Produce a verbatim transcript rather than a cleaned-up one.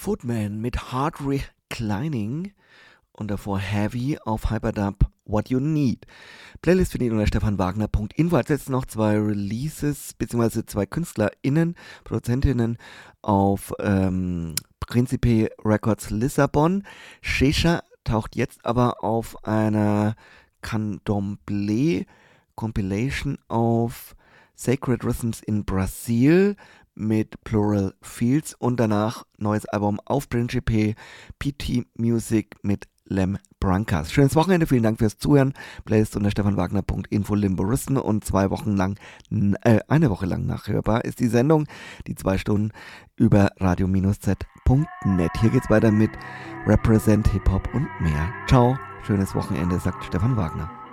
Footman mit Hard Reclining und davor Heavy auf Hyperdub What You Need. Playlist findet ihr unter stefan wagner punkt info. Als jetzt noch zwei Releases bzw. zwei KünstlerInnen, Produzentinnen auf ähm, Principe Records Lissabon. Shisha taucht jetzt aber auf einer Candomblé Compilation auf Sacred Rhythms in Brasil mit Plural Fields und danach neues Album auf Principe P T Music mit Lem Brancas. Schönes Wochenende, vielen Dank fürs Zuhören. Playlist unter stefan wagner punkt info. Limboristen und zwei Wochen lang, äh, eine Woche lang nachhörbar ist die Sendung, die zwei Stunden über radio z punkt net. Hier geht's weiter mit Represent Hip Hop und mehr. Ciao, schönes Wochenende, sagt Stefan Wagner.